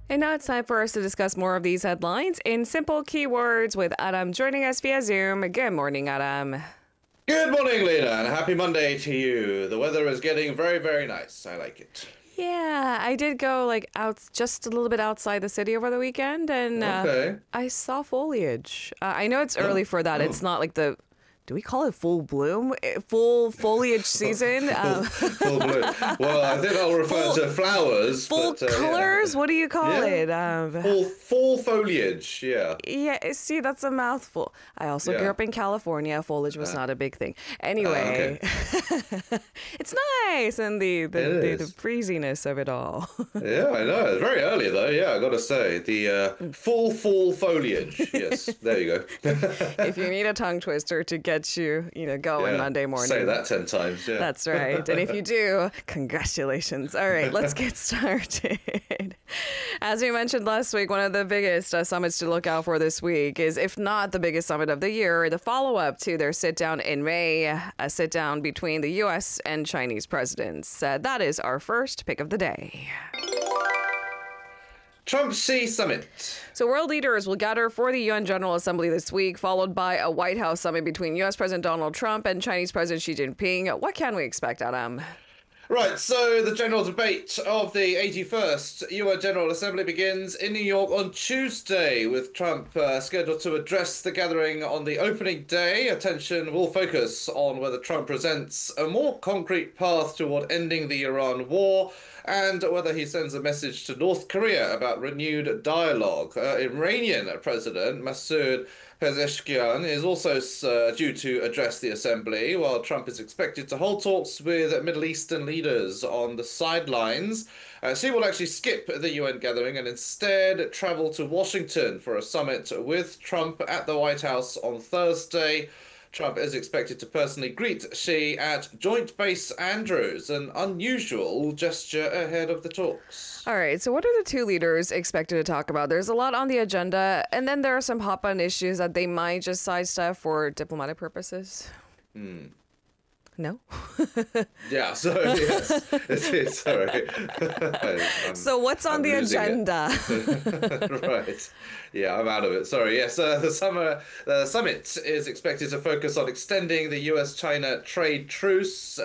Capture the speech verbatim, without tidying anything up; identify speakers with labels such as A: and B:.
A: And now it's time for us to discuss more of these headlines in simple keywords with Adam joining us via Zoom. Good morning, Adam.
B: Good morning, Lena, and happy Monday to you. The weather is getting very, very nice. I like it.
A: Yeah, I did go like out just a little bit outside the city over the weekend, and uh,
B: Okay.
A: I saw foliage. Uh, I know it's early for that.
B: Oh.
A: It's not like the, do we call it full bloom? Eh, Full foliage season? Um,
B: Full bloom. Well, I think I'll refer
A: Full-
B: to flowers.
A: full
B: but, uh,
A: colors? What do you call
B: Yeah.
A: it? Um,
B: Yeah. Full, full foliage, yeah.
A: Yeah, see, that's a mouthful. I also grew
B: Yeah.
A: up in California. Foliage was
B: Uh,
A: not a big thing. Anyway, it's nice and the the,
B: It
A: the, the
B: is.
A: breeziness of it all.
B: Yeah, I know. It's very early, though. Yeah, I got to say. The uh, full, full foliage. Yes, there you go.
A: If you need a tongue twister to get you, you know, going
B: Yeah.
A: Monday morning.
B: Say that ten times, yeah.
A: That's right. And if you do, congratulations. All right, let's get started. As we mentioned last week, one of the biggest uh, summits to look out for this week is, if not the biggest summit of the year, the follow-up to their sit-down in May, a sit-down between the U S and Chinese presidents. Uh, that is our first pick of the day.
B: Trump-Xi summit.
A: So world leaders will gather for the U N General Assembly this week, followed by a White House summit between U S President Donald Trump and Chinese President Xi Jinping. What can we expect, Adam?
B: Right, so the general debate of the eighty-first U N General Assembly begins in New York on Tuesday, with Trump uh, scheduled to address the gathering on the opening day. Attention will focus on whether Trump presents a more concrete path toward ending the Iran war and whether he sends a message to North Korea about renewed dialogue. Uh, Iranian President Masoud Pezeshkian is also uh, due to address the assembly, while Trump is expected to hold talks with Middle Eastern leaders on the sidelines. Uh, she will actually skip the U N gathering and instead travel to Washington for a summit with Trump at the White House on Thursday. Trump is expected to personally greet Xi at Joint Base Andrews, an unusual gesture ahead of the talks.
A: All right, so what are the two leaders expected to talk about? There's a lot on the agenda, and then there are some hot-button issues that they might just sidestep for diplomatic purposes.
B: Hmm.
A: No?
B: Yeah, so yes, it is, sorry. I'm-
A: So what's on
B: I'm
A: the
B: losing it.
A: agenda?
B: Right. Yeah, I'm out of it. Sorry. Yes, uh, the summer the summit is expected to focus on extending the U S China trade truce